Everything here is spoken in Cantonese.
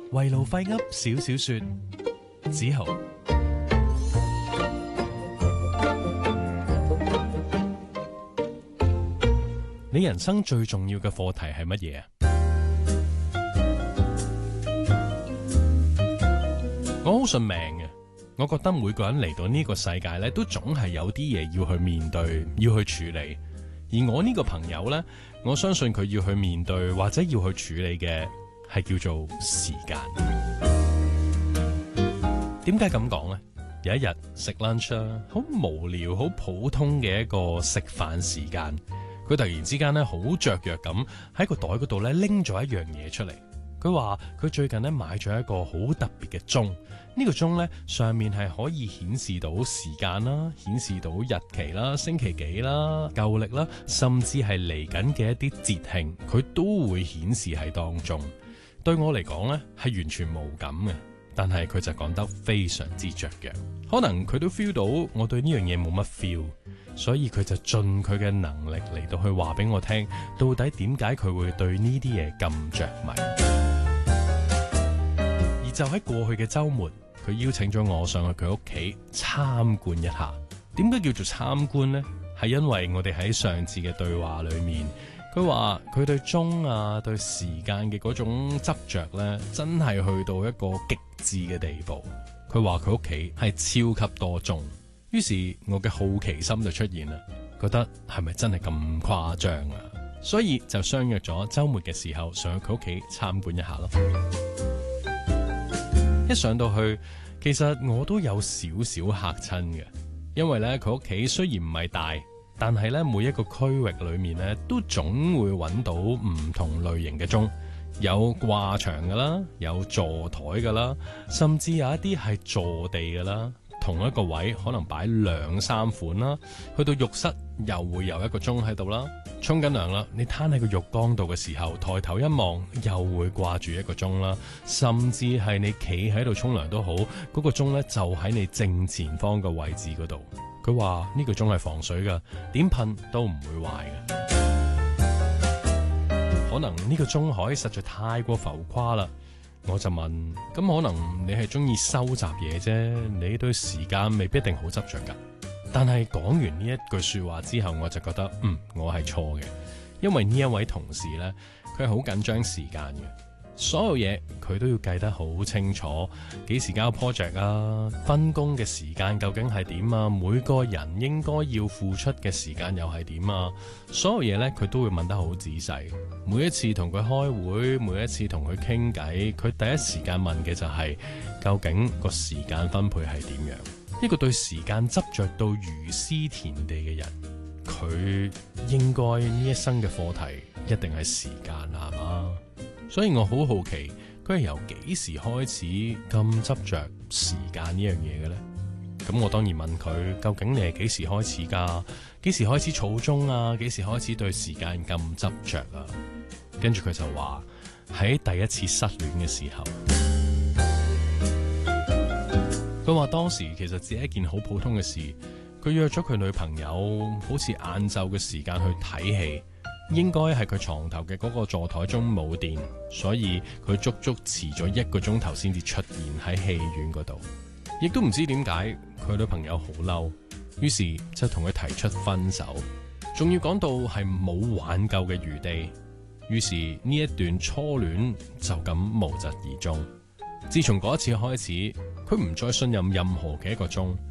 圍爐廢噏少少說，子豪。你人生最重要嘅課題係乜嘢啊？我好信命嘅，我覺得每個人嚟到呢個世界咧，都總係有啲嘢要去面對，要去處理。而我呢個朋友呢，我相信佢要去面對或者要去處理嘅係叫做時間。點解咁講呢？有一日食 lunch 啊，好無聊、好普通嘅一個食飯時間，佢突然之間咧好雀躍咁喺個袋嗰度咧拎咗一樣嘢出嚟。佢話佢最近咧買咗一個好特別嘅鐘，呢個鐘咧上面係可以顯示到時間啦，顯示到日期啦、星期幾啦、舊曆啦，甚至係嚟緊嘅一啲節慶，佢都會顯示喺當中。對我嚟講咧係完全無感嘅，但係佢就講得非常之雀躍。可能佢都 feel 到我對呢樣嘢冇乜 feel，所以佢就盡佢嘅能力嚟到去話俾我聽，到底點解佢會對呢啲嘢咁着迷。而就喺過去嘅週末，佢邀請咗我上去佢屋企參觀一下。點解叫做參觀呢？係因為我哋喺上次嘅對話裏面，佢話佢對鐘啊、對時間嘅嗰種執着呢，真係去到一個極致嘅地步。佢話佢屋企係超級多鐘，於是我嘅好奇心就出現啦，覺得係咪真係咁誇張啊？所以就相約咗週末嘅時候上去佢屋企參觀一下咯。一上到去，其實我都有少少嚇親嘅，因為咧佢屋企雖然唔係大，但係咧每一個區域裏面咧都總會揾到唔同類型嘅鐘，有掛牆噶啦，有座台噶啦，甚至有一啲係坐地噶啦。同一個位可能擺兩三款啦，去到浴室又會有一個鐘喺度啦。沖緊涼啦，你攤喺個浴缸度嘅時候，抬頭一望又會掛住一個鐘啦。甚至係你企喺度沖涼都好，嗰個鐘呢就喺你正前方嘅位置嗰度。佢話呢個鐘係防水噶，點噴都唔會壞嘅。可能呢個鐘海實在太過浮誇啦。我就問，咁可能你係中意收集嘢啫，你對時間未必一定好執着噶。但係講完呢一句說話之後，我就覺得我係錯嘅，因為呢一位同事呢，佢係好緊張時間嘅，所有嘢佢都要計得好清楚，幾時交 project 啊，分工嘅時間究竟係點啊，每個人應該要付出嘅時間又係點啊，所有嘢呢，佢都會問得好仔細。每一次同佢開會，每一次同佢傾偈，佢第一時間問嘅就係究竟個時間分配係點樣。一個對時間執着到如斯田地嘅人，佢應該呢一生嘅課題一定係時間啦，係嘛？所以我好好奇，佢係由幾時開始咁執着時間呢樣嘢嘅呢？咁我當然問佢，究竟你係幾時開始㗎？幾時開始儲鐘啊？幾時開始對時間咁執着啊？跟住佢就話喺第一次失戀嘅時候，佢話當時其實只係一件好普通嘅事，佢約咗佢女朋友好似晏晝嘅時間去睇戲，應該係佢床頭嘅嗰個座台鐘冇電，所以佢足足遲咗1個鐘頭先至出現喺戲院嗰度，亦都唔知點解佢女朋友好嬲，於是就同佢提出分手，仲要講到係冇挽救嘅餘地。於是呢一段初戀就咁無疾而終。自從嗰一次開始，佢唔再信任任何嘅一個鐘，